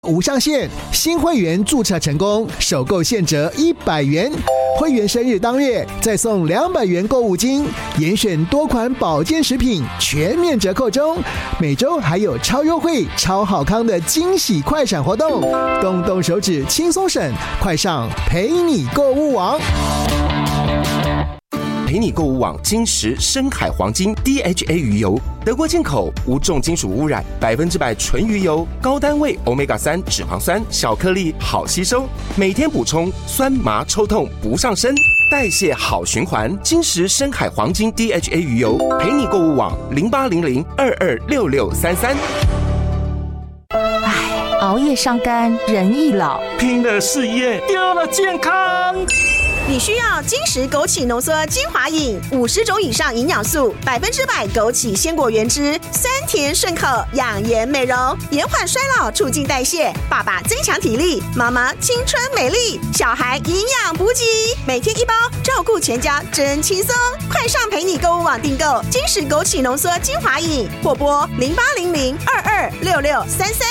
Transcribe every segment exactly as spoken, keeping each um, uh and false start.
无上限，新会员注册成功，首购现折一百元。会员生日当月再送两百元购物金，严选多款保健食品全面折扣中。每周还有超优惠、超好康的惊喜快闪活动，动动手指轻松省，快上陪你购物网。 陪你购物网金石深海黄金 D H A 鱼油，德国进口，无重金属污染，百分之百纯鱼油，高单位 欧米伽三 脂肪酸，小颗粒好吸收，每天补充，酸麻抽痛不上身，代谢好循环。金石深海黄金 D H A 鱼油，陪你购物网零八零零二二六六三三。 唉，熬夜伤肝，人易老， 拼了事业，丢了健康。 你需要金石枸杞浓缩精华饮，五十种以上营养素，百分之百枸杞鲜果原汁，酸甜顺口，养颜美容，延缓衰老，促进代谢。爸爸增强体力，妈妈青春美丽，小孩营养补给，每天一包，照顾全家真轻松。快上陪你购物网订购金石枸杞浓缩精华饮，或拨零八零零二二六六三三。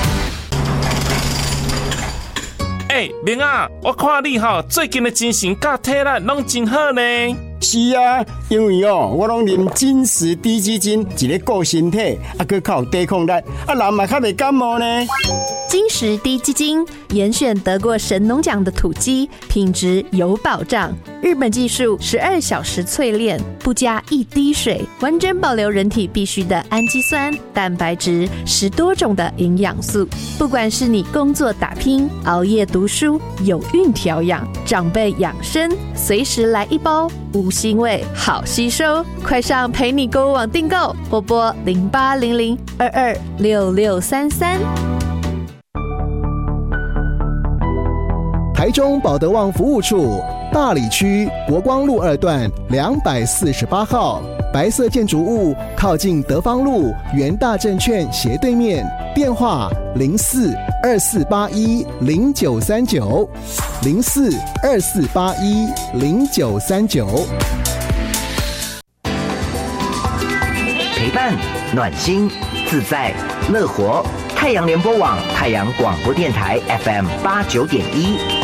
哎、欸，明啊，我看你哈最近的精神甲体力拢真好呢。 是啊，因为哦，我拢啉金石低基金，一个顾身体，啊，佮较有抵抗力，啊，人嘛较袂感冒呢。 金石低基金严选得过神农奖的土鸡，品质有保障。日本技术十二小时淬炼，不加一滴水，完整保留人体必需的氨基酸、蛋白质，十多种的营养素。不管是你工作打拼、熬夜读书、有孕调养、长辈养生，随时来一包，无腥味，好吸收。快上陪你购物网订购，或拨零八零零二二六六三三。 台中保德旺服务处大里区国光路二段两百四十八号，白色建筑物靠近德芳路元大证券斜对面，电话零四二四八一零九三九零四二四八一零九三九。 陪伴、暖心、自在、乐活。太阳联播网、太阳广播电台 F M 八九点一。